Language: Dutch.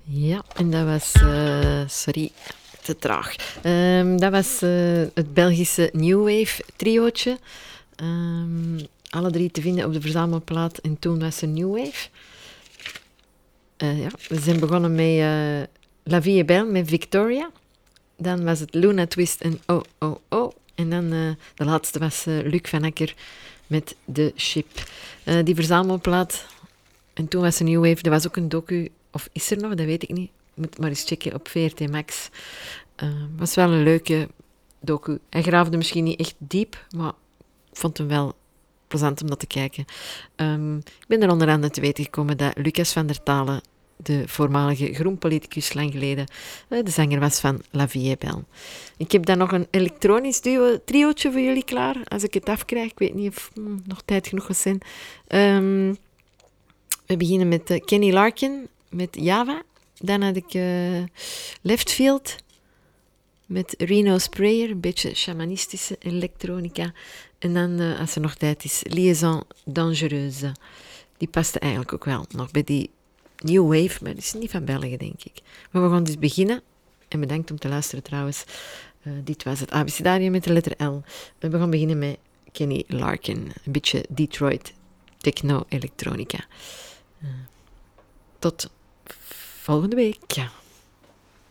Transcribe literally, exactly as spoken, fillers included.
Ja, en dat was... Uh, sorry, te traag. Um, dat was uh, het Belgische New Wave triootje. Um, alle drie te vinden op de verzamelplaat. En toen was er New Wave. Uh, ja, we zijn begonnen met uh, La Vie est Belle, met Victoria. Dan was het Luna Twist en Oh, Oh, Oh. En dan uh, de laatste was uh, Luc van Akker met The Ship. Uh, die verzamelplaat. En toen was er New Wave. Er was ook een docu... Of is er nog? Dat weet ik niet. Moet maar eens checken op V R T Max. Het uh, was wel een leuke docu. Hij graafde misschien niet echt diep, maar ik vond hem wel plezant om dat te kijken. Um, ik ben er onder andere te weten gekomen dat Lucas van der Talen, de voormalige groenpoliticus lang geleden, uh, de zanger was van La Vie est Belle. Ik heb dan nog een elektronisch duo, triootje voor jullie klaar, als ik het afkrijg. Ik weet niet of hmm, nog tijd genoeg gaat zijn. Um, we beginnen met uh, Kenny Larkin met Java. Dan had ik uh, Leftfield met Reno Sprayer, een beetje shamanistische elektronica. En dan, uh, als er nog tijd is, Liaison Dangereuse. Die paste eigenlijk ook wel nog bij die New Wave, maar die is niet van België, denk ik. Maar we gaan dus beginnen. En bedankt om te luisteren trouwens. Uh, dit was het abecedarium met de letter L. We gaan beginnen met Kenny Larkin. Een beetje Detroit techno-elektronica. Uh, tot volgende week. Ja.